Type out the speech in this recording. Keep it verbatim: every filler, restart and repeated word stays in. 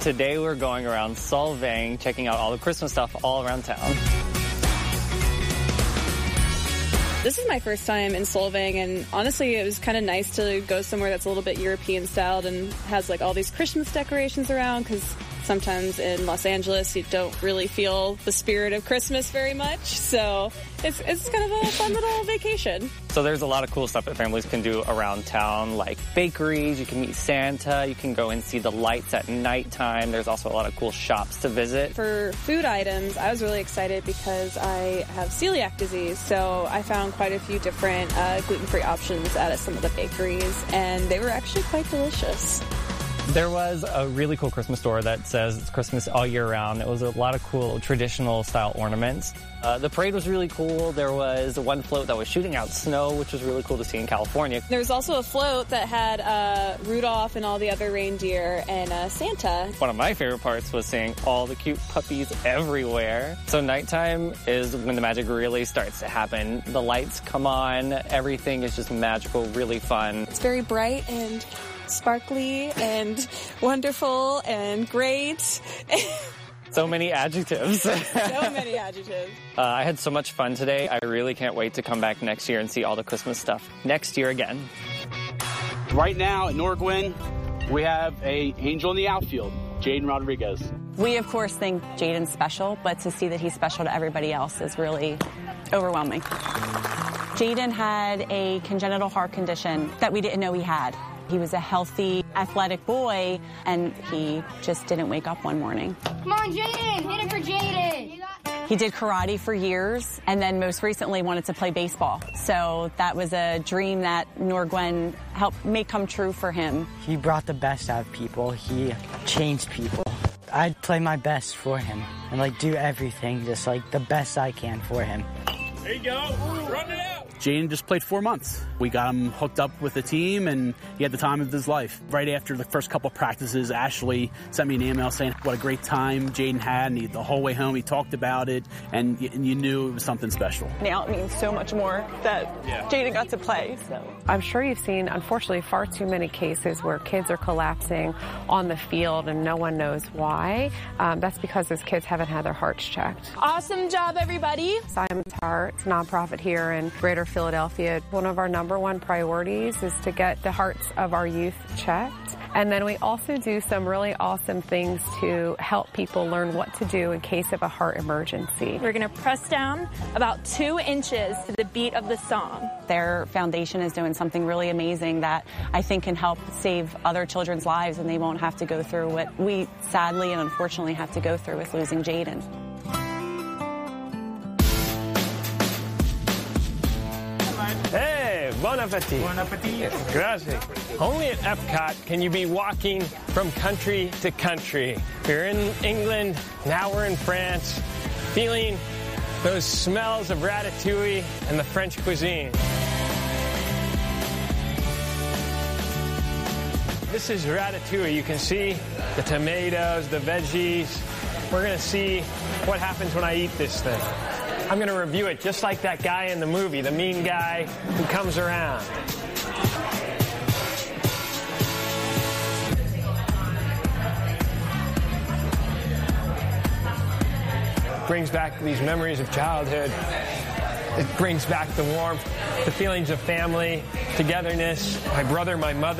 Today we're going around Solvang, checking out all the Christmas stuff all around town. This is my first time in Solvang, and honestly it was kind of nice to go somewhere that's a little bit European styled and has like all these Christmas decorations around, because sometimes in Los Angeles you don't really feel the spirit of Christmas very much, so it's, it's kind of a fun little vacation. So there's a lot of cool stuff that families can do around town, like bakeries, you can meet Santa, you can go and see the lights at nighttime. There's also a lot of cool shops to visit. For food items, I was really excited because I have celiac disease, so I found quite a few different uh, gluten-free options at some of the bakeries, and they were actually quite delicious. There was a really cool Christmas store that says it's Christmas all year round. It was a lot of cool traditional style ornaments. Uh, the parade was really cool. There was one float that was shooting out snow, which was really cool to see in California. There was also a float that had uh, Rudolph and all the other reindeer and uh, Santa. One of my favorite parts was seeing all the cute puppies everywhere. So nighttime is when the magic really starts to happen. The lights come on, everything is just magical, really fun. It's very bright and sparkly and wonderful and great. So many adjectives. So many adjectives. Uh, I had so much fun today. I really can't wait to come back next year and see all the Christmas stuff next year again. Right now at Norgwin, we have a angel in the outfield, Jaden Rodriguez. We, of course, think Jaden's special, but to see that he's special to everybody else is really overwhelming. Jaden had a congenital heart condition that we didn't know he had. He was a healthy, athletic boy, and he just didn't wake up one morning. Come on, Jaden! Hit it for Jaden! He did karate for years, and then most recently wanted to play baseball. So that was a dream that Norgwin helped make come true for him. He brought the best out of people. He changed people. I'd play my best for him and like do everything just like the best I can for him. There you go. Run it out. Jaden just played four months. We got him hooked up with the team, and he had the time of his life. Right after the first couple of practices, Ashley sent me an email saying what a great time Jaden had, and he, the whole way home he talked about it, and, and you knew it was something special. Now it means so much more that yeah. Jaden got to play. So I'm sure you've seen, unfortunately, far too many cases where kids are collapsing on the field and no one knows why. Um, that's because those kids haven't had their hearts checked. Awesome job, everybody. Simon's Heart, it's a nonprofit here in Greater Philadelphia. One of our number one priorities is to get the hearts of our youth checked. And then we also do some really awesome things to help people learn what to do in case of a heart emergency. We're going to press down about two inches to the beat of the song. Their foundation is doing something really amazing that I think can help save other children's lives, and they won't have to go through what we sadly and unfortunately have to go through with losing Jaden. Hey, bon appetit. Bon appetit. Gracias. Only at Epcot can you be walking from country to country. We're in England, now we're in France, feeling those smells of ratatouille and the French cuisine. This is ratatouille. You can see the tomatoes, the veggies. We're going to see what happens when I eat this thing. I'm going to review it just like that guy in the movie, the mean guy who comes around. It brings back these memories of childhood. It brings back the warmth, the feelings of family, togetherness, my brother, my mother.